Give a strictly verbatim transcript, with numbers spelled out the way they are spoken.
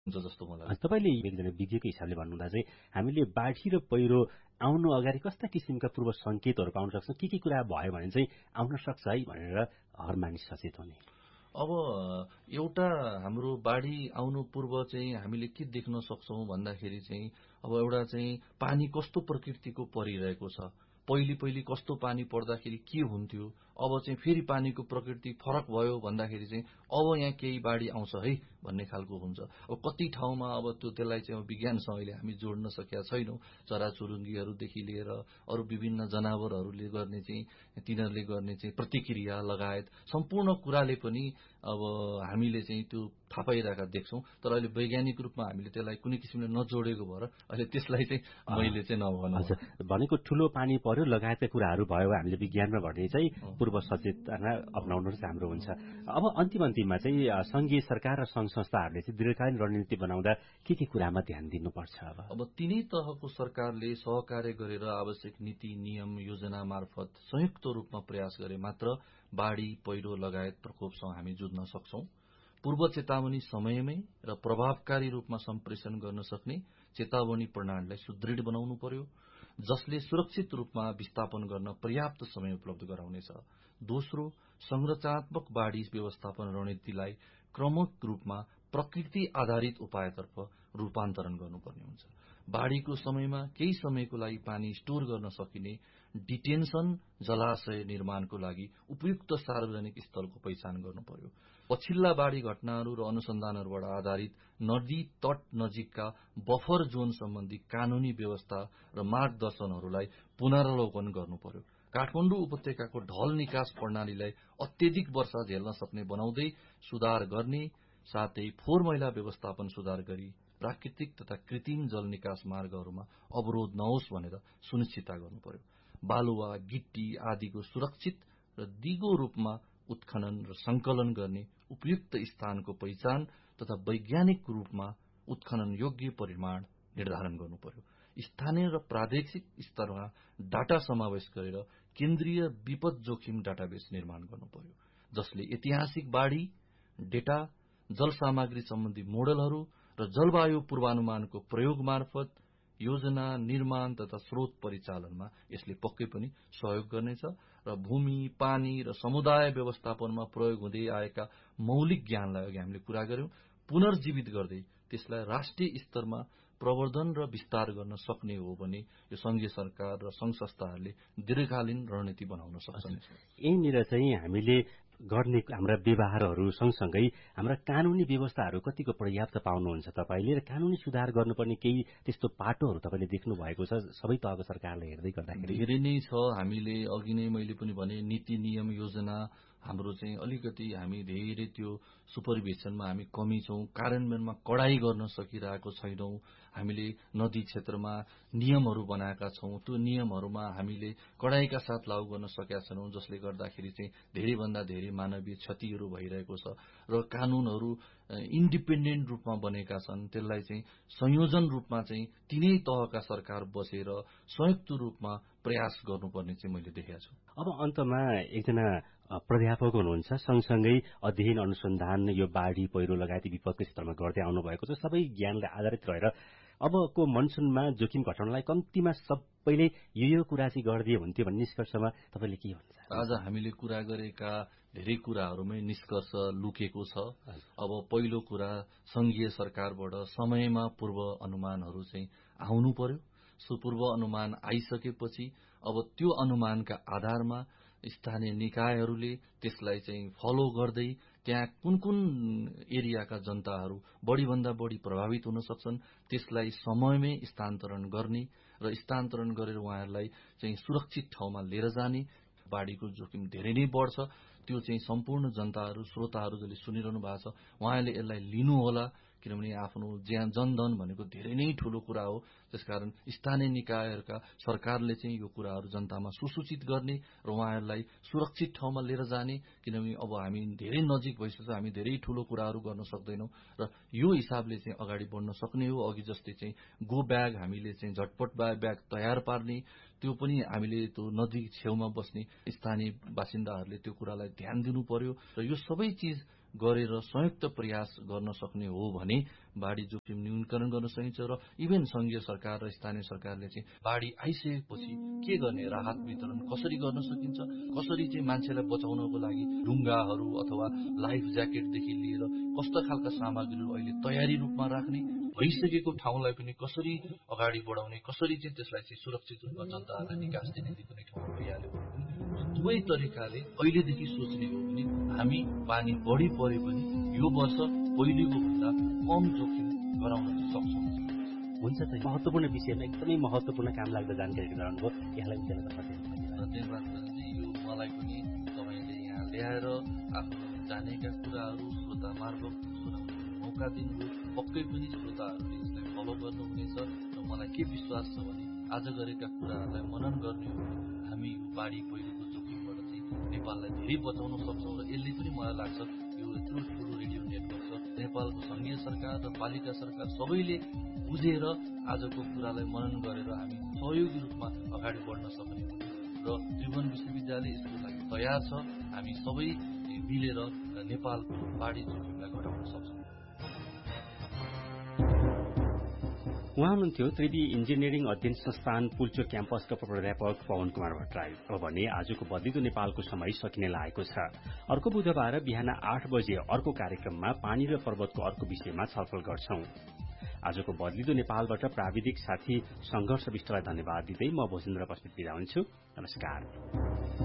हुन्छ जस्तो मलाई लाग्छ। तपाईँले एकजना विज्ञको हिसाबले भन्नुहुँदा चाहिँ हामीले बाढी र पहिरो आउनु अगाडि कस्ता किसिमका पूर्व संकेतहरू पाउन सक्छौँ, के के कुरा भयो भने चाहिँ आउन सक्छ है भनेर हर मानिस सचेत हुने? अब एउटा हाम्रो बाढी आउनु पूर्व चाहिँ हामीले के देख्न सक्छौं भन्दाखेरि चाहिँ अब एउटा चाहिँ पानी कस्तो प्रकृतिको परिरहेको छ, पहिले पहिले कस्तो पानी पर्दाखेरि के हुन्थ्यो, अब चाहिँ फेरि पानीको प्रकृति फरक भयो भन्दाखेरि चाहिँ अब यहाँ केही बाढी आउँछ है भन्ने खालको हुन्छ। अब कति ठाउँमा अब त्यो त्यसलाई चाहिँ विज्ञानसँग अहिले हामी जोड्न सकेका छैनौं। चराचुरुङ्गीहरूदेखि लिएर अरू विभिन्न जनावरहरूले गर्ने चाहिँ तिनीहरूले गर्ने चाहिँ प्रतिक्रिया लगायत सम्पूर्ण कुराले पनि अब हामीले चाहिँ त्यो थाहा पाइरहेका देख्छौं। तर अहिले वैज्ञानिक रूपमा हामीले त्यसलाई कुनै किसिमले नजोडेको भएर अहिले त्यसलाई चाहिँ मैले चाहिँ नभनौँ। हजुर, भनेको ठूलो पानी पर्यो लगायतका कुराहरू भयो हामीले विज्ञानमा भने चाहिँ पूर्व सचेतना अपनाउनु चाहिँ हाम्रो हुन्छ। अब अन्तिम अन्तिममा चाहिँ संघीय सरकार र संघ संस्थाहरूले चाहिँ दीर्घकालीन रणनीति बनाउँदा के के कुरामा ध्यान दिनुपर्छ? अब अब तीनै तहको सरकारले सहकार्य गरेर आवश्यक नीति नियम योजना मार्फत संयुक्त रूपमा प्रयास गरे मात्र बाढी पहिरो लगायत प्रकोपसँग हामी जुझ्न सक्छौं। पूर्व चेतावनी समयमै र प्रभावकारी रूपमा सम्प्रेषण गर्न सक्ने चेतावनी प्रणालीलाई सुदृढ बनाउनु पर्यो, जसले सुरक्षित रूपमा विस्थापन गर्न पर्याप्त समय उपलब्ध गराउनेछ। दोस्रो, संरचनात्मक बाढी व्यवस्थापन रणनीतिलाई क्रमिक रूपमा प्रकृति आधारित उपायतर्फ रूपान्तरण गर्नुपर्ने हुन्छ। बाढीको समयमा केही समयको लागि पानी स्टोर गर्न सकिने डिटेन्सन जलाशय निर्माणको लागि उपयुक्त सार्वजनिक स्थलको पहिचान गर्नु पर्यो। पछिल्ला बाढी घटनाहरू र अनुसन्धानहरूबाट आधारित नदी तट नजिकका बफर जोन सम्बन्धी कानूनी व्यवस्था र मार्गदर्शनहरूलाई पुनरावलोकन गर्नु पर्यो। काठमाडौँ उपत्यकाको ढल निकास प्रणालीलाई अत्यधिक वर्षा झेल्न सक्ने बनाउँदै सुधार गर्ने साथै फोहोर मैला व्यवस्थापन सुधार गरी प्राकृतिक तथा कृत्रिम जल निकास मार्गहरूमा अवरोध नहोस् भनेर सुनिश्चितता गर्नु पर्यो। बालुवा, गिट्टी आदिको सुरक्षित र दिगो रूपमा उत्खनन र संकलन गर्ने उपयुक्त स्थानको पहिचान तथा वैज्ञानिक रूपमा उत्खनन योग्य परिमाण निर्धारण गर्नु पर्यो। स्थानीय र प्रादेशिक स्तरमा डाटा समावेश गरेर केन्द्रीय विपद जोखिम डाटाबेस निर्माण गर्नु पर्यो, जसले ऐतिहासिक बाढी डेटा, जल सामग्री सम्बन्धी मोडलहरू र जलवायु पूर्वानुमानको प्रयोग मार्फत योजना निर्माण तथा स्रोत परिचालनमा यसले पक्कै पनि सहयोग गर्नेछ र भूमि, पानी र समुदाय व्यवस्थापनमा प्रयोग हुँदै आएका मौलिक ज्ञानलाई अघि हामीले कुरा गर्यौं पुनर्जीवित गर्दै त्यसलाई राष्ट्रिय स्तरमा प्रवर्धन र विस्तार गर्न सक्ने हो भने यो संघीय सरकार र संघ संस्थाहरूले दीर्घकालीन रणनीति बनाउन सक्छन्। यहीँनिर चाहिँ हामीले गर्ने हाम्रा व्यवहारहरू सँगसँगै हाम्रा कानूनी व्यवस्थाहरू कतिको पर्याप्त पाउनुहुन्छ तपाईँले, र कानूनी सुधार गर्नुपर्ने केही त्यस्तो पाटोहरू तपाईँले देख्नु भएको छ सबै तहको सरकारले हेर्दै गर्दाखेरि? धेरै नै छ। हामीले अघि नै मैले पनि भने नीति नियम योजना हाम्रो चाहिँ अलिकति हामी धेरै त्यो सुपरभिजनमा हामी कमी छौं, कार्यान्वयनमा कडाई गर्न सकिरहेको छैनौं। हामीले नदी क्षेत्रमा नियमहरू बनाएका छौं, त्यो नियमहरूमा हामीले कडाईका साथ लागू गर्न सकेका छैनौं, जसले गर्दाखेरि चाहिँ धेरैभन्दा धेरै मानवीय क्षतिहरू भइरहेको छ र कानूनहरू इन्डिपेन्डेन्ट रूपमा बनेका छन्। त्यसलाई चाहिँ संयोजन रूपमा चाहिँ तीनै तहका सरकार बसेर संयुक्त रूपमा प्रयास गर्नुपर्ने चाहिँ मैले देखेको छु। अब अन्तमा एकजना प्राध्यापक हुनुहुन्छ, सँगसँगै अध्ययन अनुसन्धान यो बाढी पहिरो लगायत विपदको क्षेत्रमा गर्दै आउनु भएको छ। सबै ज्ञानलाई आधारित रहेर अबको मनसुनमा जोखिम घटाउनलाई कम्तीमा सबैले यो यो कुरा चाहिँ गरिदिए हुन्थ्यो भन्ने निष्कर्षमा तपाईँले के भन्छ? आज हामीले कुरा गरेका धेरै कुराहरूमै निष्कर्ष लुकेको छ। अब पहिलो कुरा संघीय सरकारबाट समयमा पूर्व अनुमानहरू चाहिँ आउनु पर्यो। सुपूर्व अनुमान आइसकेपछि अब त्यो अनुमानका आधारमा स्थानीय निकायहरूले त्यसलाई चाहिँ फलो गर्दै त्यहाँ कुन कुन एरियाका जनताहरू बढीभन्दा बढी प्रभावित हुन सक्छन् त्यसलाई समयमै स्थानान्तरण गर्ने र स्थानान्तरण गरेर उहाँहरूलाई चाहिँ सुरक्षित ठाउँमा लिएर जाने। बाढीको जोखिम धेरै नै बढ्छ, त्यो चाहिँ सम्पूर्ण जनताहरू श्रोताहरू जसले सुनिरहनु भएको छ उहाँले यसलाई लिनुहोला, किनभने आफ्नो जनधन भनेको धेरै नै ठूलो कुरा हो। त्यसकारण स्थानीय निकायहरूका सरकारले चाहिँ यो कुराहरू जनतामा सुसूचित गर्ने र उहाँहरूलाई सुरक्षित ठाउँमा लिएर जाने, किनभने अब हामी धेरै नजिक भइसक्छ, हामी धेरै ठूलो कुराहरू गर्न सक्दैनौं र यो हिसाबले चाहिँ अगाडि बढ्न सक्ने हो। अघि जस्तै चाहिँ गो ब्याग हामीले चाहिँ झटपट ब्याग तयार पार्ने, त्यो पनि हामीले त्यो नदी छेउमा बस्ने स्थानीय बासिन्दाहरूले त्यो कुरालाई ध्यान दिनु पर्यो र यो सबै चीज गरेर संयुक्त प्रयास गर्न सक्ने हो भने बाढी जोखिम न्यूनीकरण गर्न सकिन्छ र इभेन संघीय सरकार र स्थानीय सरकारले चाहिँ बाढी आइसकेपछि के गर्ने, राहत वितरण कसरी गर्न सकिन्छ, कसरी चाहिँ मान्छेलाई बचाउनको लागि ढुङ्गाहरू अथवा लाइफ ज्याकेटदेखि लिएर कस्ता खालका सामग्रीहरू अहिले तयारी रूपमा राख्ने, भइसकेको ठाउँलाई पनि कसरी अगाडि बढाउने, कसरी चाहिँ त्यसलाई चाहिँ सुरक्षित रूपमा जनताहरूलाई निकास दिने कुनै ठाउँ भइहाल्यो भने दुवै तरिकाले अहिलेदेखि सोच्ने हो भने हामी पानी बढी परे पनि यो वर्ष पहिलेको भन्दा कम जोखिम गराउन सक्छौँ। हुन्छ त, महत्वपूर्ण विषयमा एकदमै महत्वपूर्ण काम लाग्दो जानकारी गराउनुभयो। यहाँलाई धन्यवाद। यो मलाई पनि तपाईँले यहाँ ल्याएर आफ्नो जानेका कुराहरू श्रोता मार्फत सुनाउने मौका दिनुभयो। पक्कै पनि श्रोताहरूले यसलाई फलो गर्नुहुनेछ र मलाई के विश्वास छ भने आज गरेका कुराहरूलाई मनन गर्ने हो भने हामी यो बाढी पहिरोको जोखिमबाट चाहिँ नेपाललाई धेरै बचाउन सक्छौँ र यसले पनि मलाई लाग्छ यो यत्रो ठुलो रेडियो नेटवर्क छ, नेपालको संघीय सरकार र पालिका सरकार सबैले बुझेर आजको कुरालाई मनन गरेर हामी सहयोगी रूपमा अगाडि बढ्न सक्ने र त्रिभुवन विश्वविद्यालय यसको लागि तयार छ। हामी सबै मिलेर नेपालको बाढी जोखिमलाई घटाउन सक्छौँ। उहाँ हुनुहुन्थ्यो त्रिवी इन्जिनियरिङ अध्ययन संस्थान पुल्चोक क्याम्पसका प्राध्यापक पवन कुमार भट्टराई। अब भने आजको बदलिदो नेपालको समय सकिने लागेको छ। अर्को बुधबार बिहान आठ बजे अर्को कार्यक्रममा पानी र पर्वतको अर्को विषयमा छलफल गर्छौं। आजको बदलिदो नेपालबाट प्राविधिक साथी संघर्ष विष्टलाई धन्यवाद दिँदै म भोजेन्द्र बस्नेत बिदा हुन्छु। नमस्कार।